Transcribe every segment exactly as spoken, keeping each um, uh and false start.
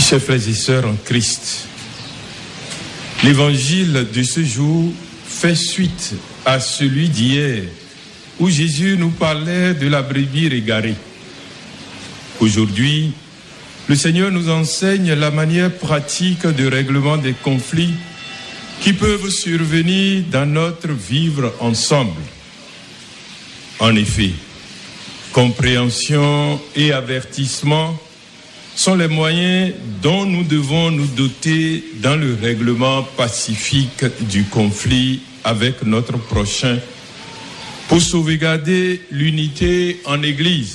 Chers frères et sœurs en Christ, l'évangile de ce jour fait suite à celui d'hier, où Jésus nous parlait de la brebis égarée. Aujourd'hui, le Seigneur nous enseigne la manière pratique de règlement des conflits qui peuvent survenir dans notre vivre ensemble. En effet, compréhension et avertissement sont les moyens dont nous devons nous doter dans le règlement pacifique du conflit avec notre prochain pour sauvegarder l'unité en Église.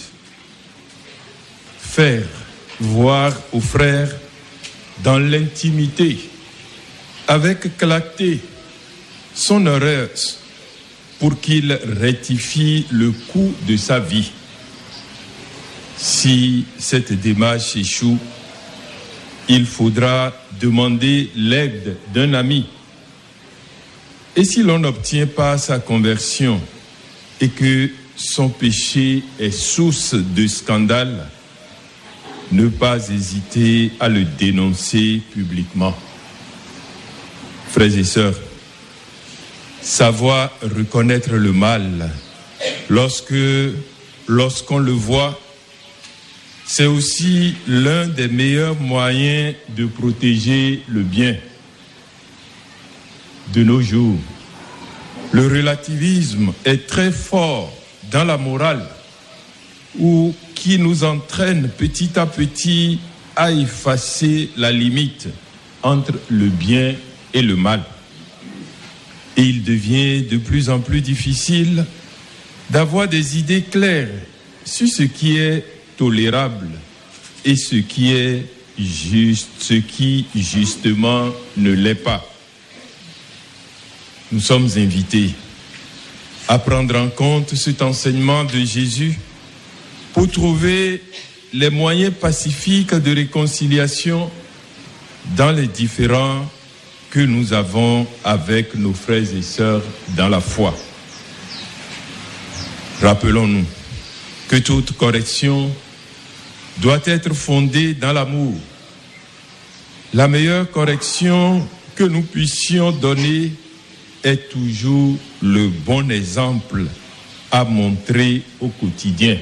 Faire voir aux frères dans l'intimité, avec clarté, son erreur pour qu'il rectifie le cours de sa vie. Si cette démarche échoue, il faudra demander l'aide d'un ami. Et si l'on n'obtient pas sa conversion et que son péché est source de scandale, ne pas hésiter à le dénoncer publiquement. Frères et sœurs, savoir reconnaître le mal lorsque, lorsqu'on le voit, c'est aussi l'un des meilleurs moyens de protéger le bien. De nos jours, le relativisme est très fort dans la morale, ou qui nous entraîne petit à petit à effacer la limite entre le bien et le mal. Et il devient de plus en plus difficile d'avoir des idées claires sur ce qui est tolérable et ce qui est juste, ce qui justement ne l'est pas. Nous sommes invités à prendre en compte cet enseignement de Jésus pour trouver les moyens pacifiques de réconciliation dans les différends que nous avons avec nos frères et sœurs dans la foi. Rappelons-nous que toute correction doit être fondée dans l'amour. La meilleure correction que nous puissions donner est toujours le bon exemple à montrer au quotidien.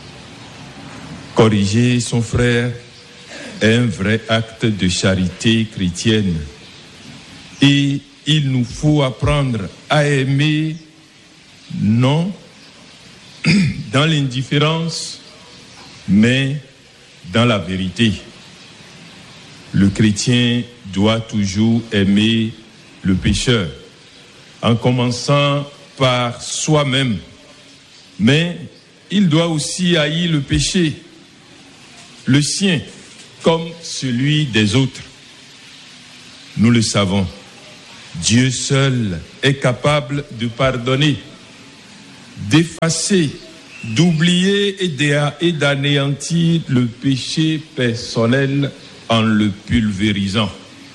Corriger son frère est un vrai acte de charité chrétienne. Et il nous faut apprendre à aimer, non dans l'indifférence, mais dans la vérité. Le chrétien doit toujours aimer le pécheur, en commençant par soi-même, mais il doit aussi haïr le péché, le sien comme celui des autres. Nous le savons, Dieu seul est capable de pardonner, d'effacer, d'oublier et d'anéantir le péché personnel en le pulvérisant.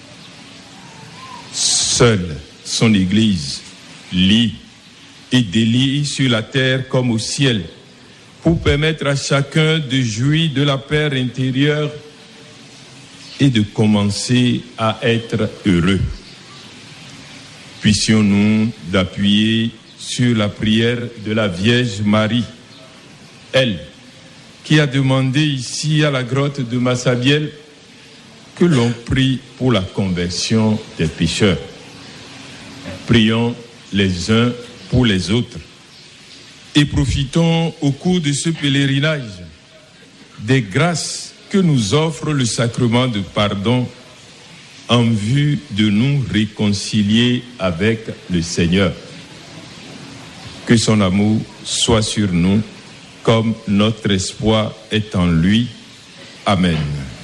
Seule son Église lie et délie sur la terre comme au ciel pour permettre à chacun de jouir de la paix intérieure et de commencer à être heureux. Puissions-nous d'appuyer sur la prière de la Vierge Marie, elle qui a demandé ici à la grotte de Massabielle que l'on prie pour la conversion des pécheurs. Prions les uns pour les autres et profitons au cours de ce pèlerinage des grâces que nous offre le sacrement de pardon en vue de nous réconcilier avec le Seigneur. Que son amour soit sur nous comme notre espoir est en lui. Amen.